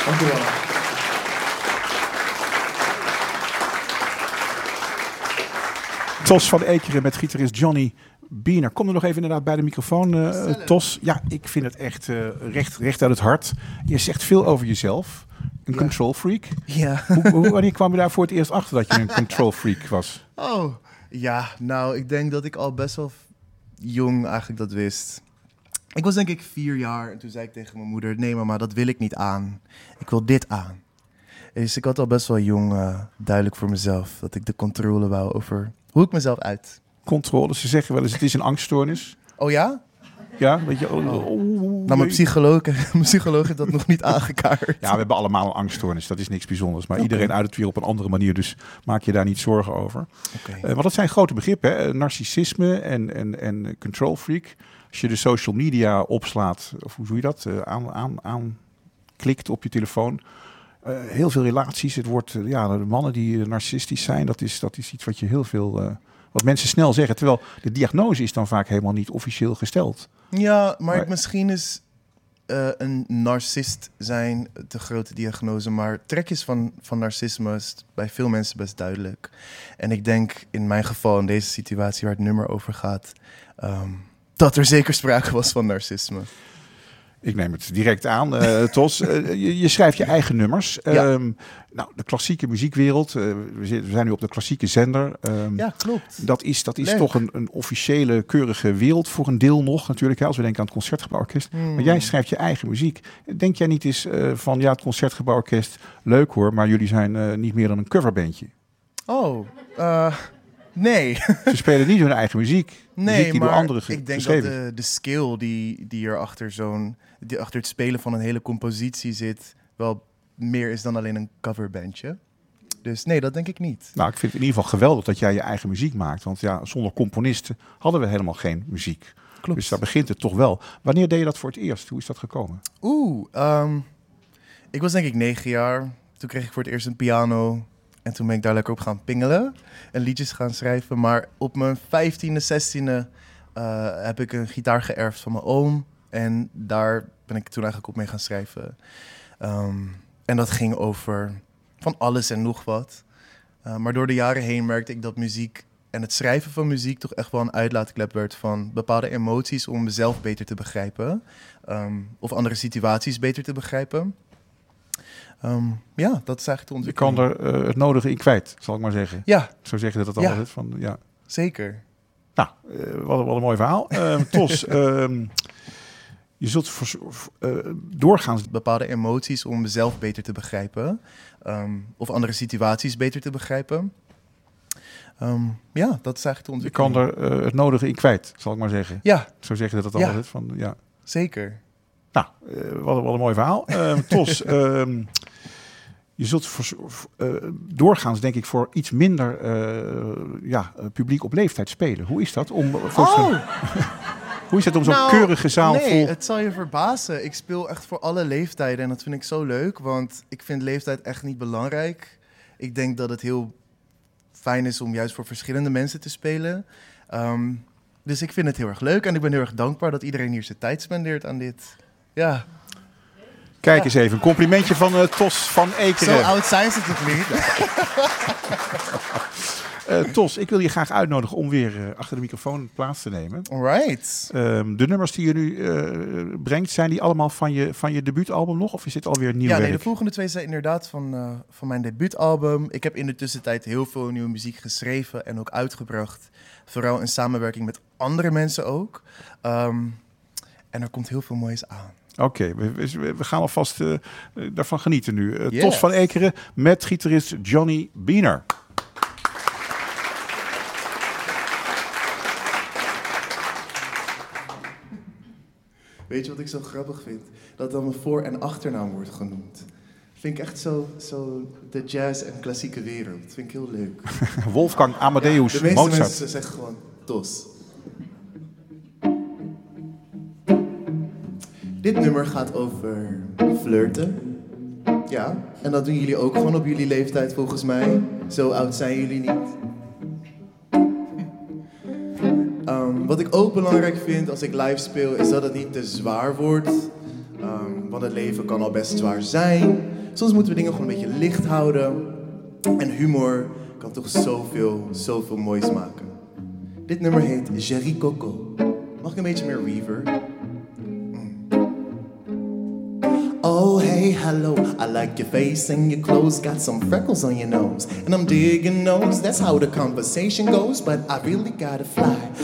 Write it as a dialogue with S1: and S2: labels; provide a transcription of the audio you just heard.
S1: Dankjewel.
S2: Tos van Ekeren met gitarist Johnny Biener. Kom er nog even inderdaad bij de microfoon, Tos. Ja, ik vind het echt recht uit het hart. Je zegt veel over jezelf. Een control freak.
S1: Ja.
S2: Wanneer kwam je daar voor het eerst achter dat je een control freak was?
S1: Oh, ja. Nou, ik denk dat ik al best wel jong eigenlijk dat wist. Ik was denk ik 4 jaar en toen zei ik tegen mijn moeder... Nee mama, dat wil ik niet aan. Ik wil dit aan. Dus ik had al best wel jong duidelijk voor mezelf... dat ik de controle wou over hoe ik mezelf uit.
S2: Controle, ze zeggen wel eens het is een angststoornis.
S1: Oh ja?
S2: Ja, weet je.
S1: Nou, mijn psycholoog heeft dat nog niet aangekaart.
S2: Ja, we hebben allemaal een angststoornis. Dat is niks bijzonders. Maar iedereen uit het weer op een andere manier. Dus maak je daar niet zorgen over. Want dat zijn grote begrippen. Hè? Narcissisme en control freak. Als je de social media opslaat, of hoe doe je dat? Aanklikt op je telefoon. Heel veel relaties. Het wordt de mannen die narcistisch zijn. Dat is iets wat je heel veel... wat mensen snel zeggen. Terwijl de diagnose is dan vaak helemaal niet officieel gesteld.
S1: Ja, maar misschien is een narcist zijn de grote diagnose. Maar trekjes van narcisme is bij veel mensen best duidelijk. En ik denk in mijn geval, in deze situatie waar het nummer over gaat... dat er zeker sprake was van narcisme.
S2: Ik neem het direct aan, Tos. Je schrijft je eigen nummers.
S1: Ja.
S2: Nou, de klassieke muziekwereld. We zijn nu op de klassieke zender.
S1: Ja, klopt.
S2: Dat is toch een officiële, keurige wereld voor een deel nog natuurlijk. Hè, als we denken aan het Concertgebouworkest. Maar jij schrijft je eigen muziek. Denk jij niet eens van het Concertgebouworkest leuk hoor, maar jullie zijn niet meer dan een coverbandje?
S1: Oh, nee.
S2: Ze spelen niet hun eigen muziek.
S1: Nee,
S2: die
S1: maar
S2: door anderen
S1: ik denk
S2: geschreven.
S1: dat de skill die er achter het spelen van een hele compositie zit... wel meer is dan alleen een coverbandje. Dus nee, dat denk ik niet.
S2: Nou, ik vind het in ieder geval geweldig dat jij je eigen muziek maakt. Want ja, zonder componisten hadden we helemaal geen muziek.
S1: Klopt.
S2: Dus daar begint het toch wel. Wanneer deed je dat voor het eerst? Hoe is dat gekomen?
S1: Ik was denk ik 9 jaar. Toen kreeg ik voor het eerst een piano... En toen ben ik daar lekker op gaan pingelen en liedjes gaan schrijven. Maar op mijn 15e, 16e heb ik een gitaar geërfd van mijn oom. En daar ben ik toen eigenlijk op mee gaan schrijven. En dat ging over van alles en nog wat. Maar door de jaren heen merkte ik dat muziek en het schrijven van muziek... toch echt wel een uitlaatklep werd van bepaalde emoties... om mezelf beter te begrijpen. Of andere situaties beter te begrijpen. Ja, dat is eigenlijk de ontwikkeling.
S2: Je kan er het nodige in kwijt, zal ik maar zeggen.
S1: Ja.
S2: Zo zeg je dat
S1: Ja.
S2: altijd. Ja.
S1: Zeker.
S2: Nou, wat een mooi verhaal. Tos, je zult doorgaans...
S1: Bepaalde emoties om mezelf beter te begrijpen. Of andere situaties beter te begrijpen. Ja, dat is eigenlijk de
S2: Je
S1: ontwikkeling.
S2: kan er het nodige in kwijt, zal ik maar zeggen.
S1: Ja.
S2: Zo zeg je dat
S1: Ja.
S2: altijd. Ja.
S1: Zeker.
S2: Nou, wat een mooi verhaal. Tos, je zult doorgaans denk ik voor iets minder publiek op leeftijd spelen. Hoe is dat om hoe is het om zo'n keurige zaal vol...
S1: Nee, het zal je verbazen. Ik speel echt voor alle leeftijden en dat vind ik zo leuk, want ik vind leeftijd echt niet belangrijk. Ik denk dat het heel fijn is om juist voor verschillende mensen te spelen. Dus ik vind het heel erg leuk en ik ben heel erg dankbaar dat iedereen hier zijn tijd spendeert aan dit. Ja.
S2: Kijk eens even, een complimentje van Tos van Ekeren.
S1: Zo oud zijn ze toch niet?
S2: Tos, ik wil je graag uitnodigen om weer achter de microfoon plaats te nemen.
S1: Alright.
S2: De nummers die je nu brengt, zijn die allemaal van je debuutalbum nog? Of is dit alweer nieuw werk?
S1: Nee, de volgende 2 zijn inderdaad van mijn debuutalbum. Ik heb in de tussentijd heel veel nieuwe muziek geschreven en ook uitgebracht. Vooral in samenwerking met andere mensen ook. En er komt heel veel moois aan.
S2: Oké, we gaan alvast daarvan genieten nu.
S1: Yes.
S2: Tos van Ekeren met gitarist Johnny Biener.
S1: Weet je wat ik zo grappig vind? Dat dan mijn voor- en achternaam wordt genoemd. Vind ik echt zo de jazz- en klassieke wereld. Vind ik heel leuk.
S2: Wolfgang Amadeus
S1: De meeste
S2: Mozart.
S1: mensen zeggen gewoon Tos. Dit nummer gaat over flirten. Ja, en dat doen jullie ook gewoon op jullie leeftijd volgens mij. Zo oud zijn jullie niet. Wat ik ook belangrijk vind als ik live speel, is dat het niet te zwaar wordt. Want het leven kan al best zwaar zijn. soms moeten we dingen gewoon een beetje licht houden. En humor kan toch zoveel moois maken. Dit nummer heet Jerry Coco. Mag ik een beetje meer reverb? Oh, hey, hello, I like your face and your clothes, got some freckles on your nose, and I'm digging those, that's how the conversation goes, but I really gotta fly